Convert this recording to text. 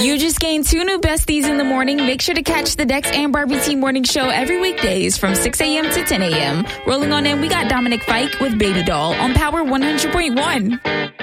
You just gained 2 new besties in the morning. Make sure to catch the Dex and Barbie T Morning Show every weekdays from 6 a.m. to 10 a.m. Rolling on in, we got Dominic Fike with Baby Doll on Power 100.1.